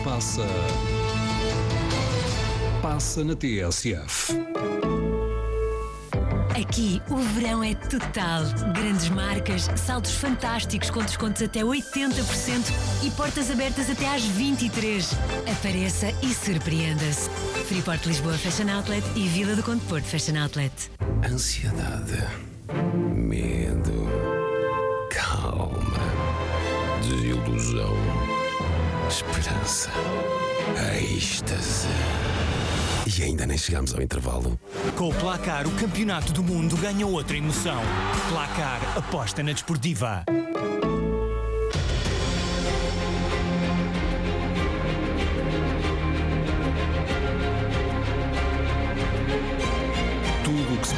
Passa na TSF. Aqui o verão é total. Grandes marcas, saldos fantásticos com descontos até 80% e portas abertas até às 23. Apareça e surpreenda-se. Freeport Lisboa Fashion Outlet e Vila do Conde Porto Fashion Outlet. Ansiedade, medo, calma, desilusão, esperança, êxtase. E ainda nem chegamos ao intervalo. Com o Placar, o campeonato do mundo ganha outra emoção. Placar, aposta na desportiva. Tudo o que se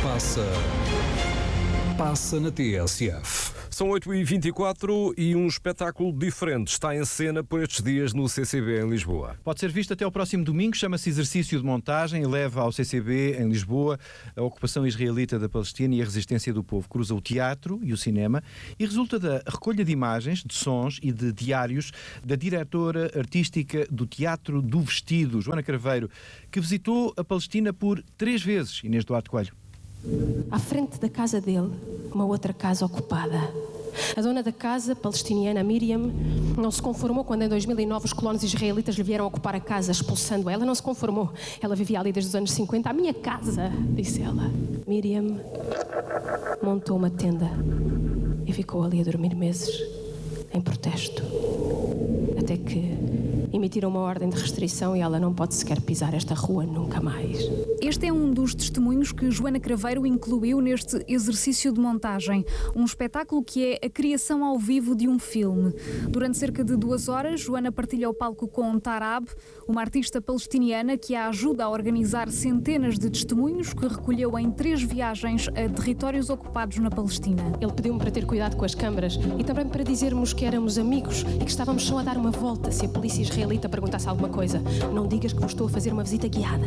passa na TSF. São 8h24 e um espetáculo diferente está em cena por estes dias no CCB em Lisboa. Pode ser visto até ao próximo domingo, chama-se Exercício de Montagem e leva ao CCB em Lisboa a ocupação israelita da Palestina e a resistência do povo. Cruza o teatro e o cinema e resulta da recolha de imagens, de sons e de diários da diretora artística do Teatro do Vestido, Joana Craveiro, que visitou a Palestina por 3 vezes, Inês Duarte Coelho. À frente da casa dele, uma outra casa ocupada. A dona da casa, palestiniana Miriam, não se conformou quando em 2009 os colonos israelitas lhe vieram ocupar a casa, expulsando ela. Não se conformou. Ela vivia ali desde os anos 50. A minha casa, disse ela. Miriam montou uma tenda e ficou ali a dormir meses, em protesto. Até que emitiram uma ordem de restrição e ela não pode sequer pisar esta rua nunca mais. Este é um dos testemunhos que Joana Craveiro incluiu neste exercício de montagem, um espetáculo que é a criação ao vivo de um filme. Durante cerca de 2 horas, Joana partilha o palco com Tarab, uma artista palestiniana que a ajuda a organizar centenas de testemunhos que recolheu em 3 viagens a territórios ocupados na Palestina. Ele pediu-me para ter cuidado com as câmaras e também para dizermos que éramos amigos e que estávamos só a dar uma volta se a polícia israelita perguntasse alguma coisa. Não digas que vos estou a fazer uma visita guiada.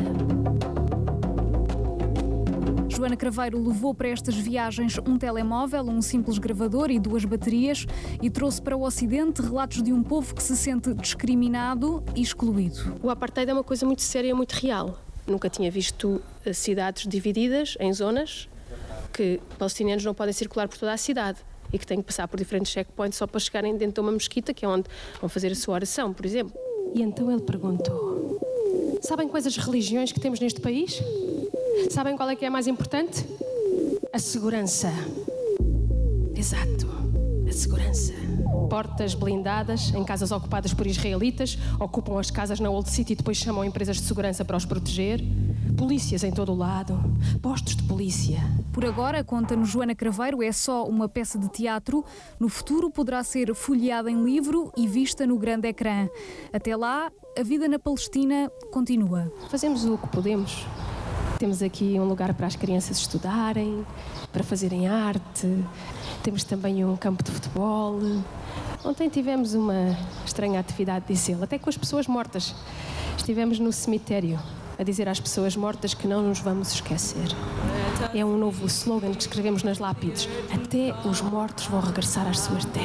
Joana Craveiro levou para estas viagens um telemóvel, um simples gravador e 2 baterias e trouxe para o Ocidente relatos de um povo que se sente discriminado e excluído. O apartheid é uma coisa muito séria e muito real. Nunca tinha visto cidades divididas em zonas que palestinianos não podem circular por toda a cidade e que têm que passar por diferentes checkpoints só para chegarem dentro de uma mesquita, que é onde vão fazer a sua oração, por exemplo. E então ele perguntou: sabem quais as religiões que temos neste país? Sabem qual é que é a mais importante? A segurança. Exato, a segurança. Portas blindadas em casas ocupadas por israelitas, ocupam as casas na Old City e depois chamam empresas de segurança para os proteger. Polícias em todo o lado, postos de polícia. Por agora, conta-nos Joana Craveiro, é só uma peça de teatro. No futuro poderá ser folheada em livro e vista no grande ecrã. Até lá, a vida na Palestina continua. Fazemos o que podemos. Temos aqui um lugar para as crianças estudarem, para fazerem arte. Temos também um campo de futebol. Ontem tivemos uma estranha atividade, disse ele, até com as pessoas mortas. Estivemos no cemitério a dizer às pessoas mortas que não nos vamos esquecer. É um novo slogan que escrevemos nas lápides. Até os mortos vão regressar às suas terras.